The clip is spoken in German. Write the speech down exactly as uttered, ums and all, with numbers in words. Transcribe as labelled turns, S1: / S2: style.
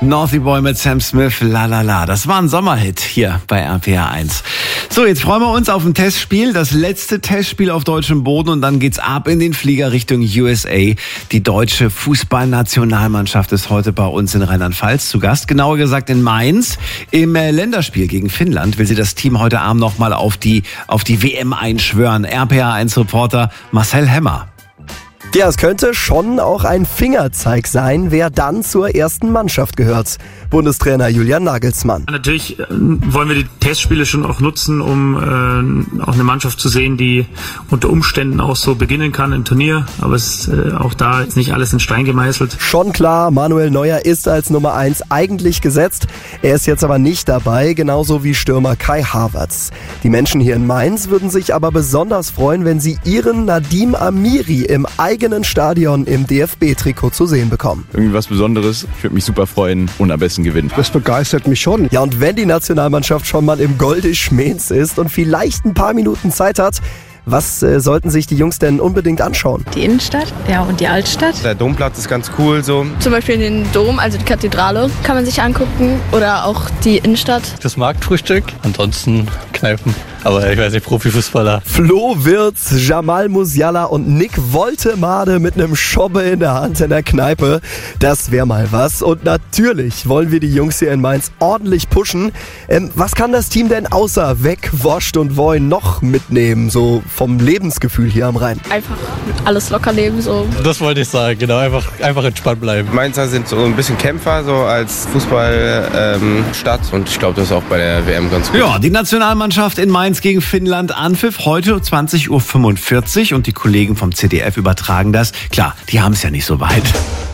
S1: Northy Boy mit Sam Smith, la la la. Das war ein Sommerhit hier bei R P R eins. So, jetzt freuen wir uns auf ein Testspiel, das letzte Testspiel auf deutschem Boden und dann geht's ab in den Flieger Richtung U S A. Die deutsche Fußballnationalmannschaft ist heute bei uns in Rheinland-Pfalz zu Gast, genauer gesagt in Mainz. Im Länderspiel gegen Finnland will sie das Team heute Abend nochmal auf die, auf die W M einschwören. R P R eins Reporter Marcel Hemmer.
S2: Ja, es könnte schon auch ein Fingerzeig sein, wer dann zur ersten Mannschaft gehört. Bundestrainer Julian Nagelsmann.
S3: Natürlich äh, wollen wir die Testspiele schon auch nutzen, um äh, auch eine Mannschaft zu sehen, die unter Umständen auch so beginnen kann im Turnier. Aber es ist äh, auch da ist nicht alles in Stein gemeißelt.
S2: Schon klar, Manuel Neuer ist als Nummer eins eigentlich gesetzt. Er ist jetzt aber nicht dabei, genauso wie Stürmer Kai Havertz. Die Menschen hier in Mainz würden sich aber besonders freuen, wenn sie ihren Nadim Amiri im eigenen Stadion im D F B-Trikot zu sehen bekommen.
S4: Irgendwie was Besonderes. Ich würde mich super freuen und am besten gewinnen.
S5: Das begeistert mich schon.
S2: Ja, und wenn die Nationalmannschaft schon mal im Golde Schmeens ist und vielleicht ein paar Minuten Zeit hat, was äh, sollten sich die Jungs denn unbedingt anschauen?
S6: Die Innenstadt, ja, und die Altstadt.
S7: Der Domplatz ist ganz cool so.
S8: Zum Beispiel den Dom, also die Kathedrale, kann man sich angucken. Oder auch die Innenstadt.
S9: Das Marktfrühstück, ansonsten Kneipen. Aber ich weiß nicht, Profifußballer.
S2: Flo Wirtz, Jamal Musiala und Nick Woltemade mit einem Schobbe in der Hand in der Kneipe. Das wäre mal was. Und natürlich wollen wir die Jungs hier in Mainz ordentlich pushen. Ähm, was kann das Team denn außer Weg, Woscht und Voin noch mitnehmen, so vom Lebensgefühl hier am Rhein?
S8: Einfach alles locker leben, so.
S9: Das wollte ich sagen, genau. Einfach, einfach entspannt bleiben.
S7: Mainzer sind so ein bisschen Kämpfer, so als Fußballstadt. Ähm, und ich glaube, das ist auch bei der W M ganz gut.
S1: Ja, die Nationalmannschaft in Mainz gegen Finnland Anpfiff heute zwanzig Uhr fünfundvierzig und die Kollegen vom Z D F übertragen das. Klar, die haben es ja nicht so weit.